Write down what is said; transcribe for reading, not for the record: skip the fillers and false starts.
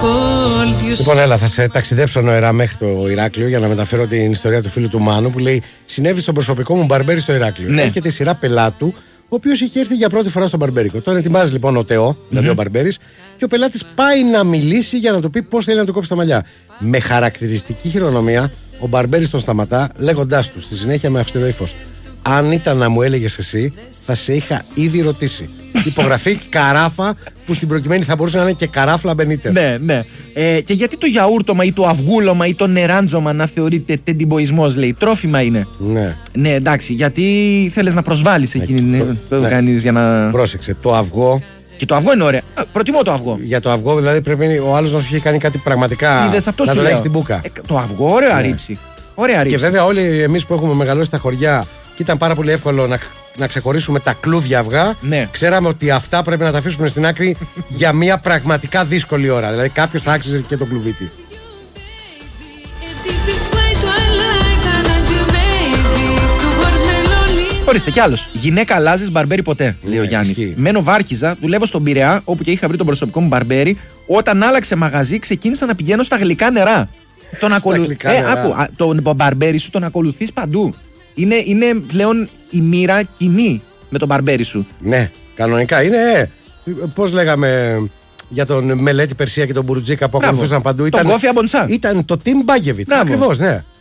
Λοιπόν, έλα, θα σε ταξιδέψω νοερά μέχρι το Ηράκλειο για να μεταφέρω την ιστορία του φίλου του Μάνου που λέει: συνέβη στον προσωπικό μου μπαρμπέρι στο Ηράκλειο. Ναι. Έρχεται η σειρά πελάτου, ο οποίος είχε έρθει για πρώτη φορά στο μπαρμπέρικο. Τον ετοιμάζει λοιπόν ο Τεό, δηλαδή ο μπαρμπέρης, και ο πελάτης πάει να μιλήσει για να του πει πώς θέλει να του κόψει τα μαλλιά. Με χαρακτηριστική χειρονομία, ο μπαρμπέρης τον σταματά, λέγοντάς του στη συνέχεια με αυστηρό ύφος: αν ήταν να μου έλεγες εσύ, θα σε είχα ήδη ρωτήσει. Υπογραφή καράφα, που στην προκειμένη θα μπορούσε να είναι και καράφλα Μπενίτερ. Ναι, ναι. Και γιατί το γιαούρτομα ή το αυγούλωμα ή το νεράντζωμα να θεωρείται τεντιμποϊσμός, λέει? Τρόφιμα είναι. Ναι. Ναι, εντάξει, γιατί θέλεις να προσβάλλεις εκείνη το κάνεις για να. Πρόσεξε, το αυγό. Και το αυγό είναι ωραίο. Προτιμώ το αυγό. Για το αυγό, δηλαδή πρέπει ο άλλος να σου έχει κάνει κάτι πραγματικά. Είδες, αυτό να σου τον λέω. έχει στην μπούκα. Το αυγό, ωραία ρήψη. Ωραία ρήψη. Και βέβαια, όλοι εμείς που έχουμε μεγαλώσει στα χωριά και ήταν πάρα πολύ εύκολο να ξεχωρίσουμε τα κλούβια αυγά. Ναι. Ξέραμε ότι αυτά πρέπει να τα αφήσουμε στην άκρη για μια πραγματικά δύσκολη ώρα. Δηλαδή, κάποιος θα άξιζε και το κλουβίτι. Ορίστε κι άλλος. Γυναίκα αλλάζεις, μπαρμπέρι ποτέ, λέει ο Γιάννης. Μένω Βάρκιζα, δουλεύω στον Πειραιά, όπου και είχα βρει τον προσωπικό μου μπαρμπέρι. Όταν άλλαξε μαγαζί, ξεκίνησα να πηγαίνω στα γλυκά νερά. Τον μπαρμπέρι σου τον ακολουθείς παντού. Είναι πλέον η μοίρα κοινή με τον μπαρμπέρι σου. Ναι, κανονικά είναι. Πώς λέγαμε για τον Μελέτη Περσία και τον Μπουρτζίκα που ακολουθούσαν παντού. Τον Κόφια Μπονσά. Ήταν το Team Μπάγεβιτς. Ακριβώς, ναι.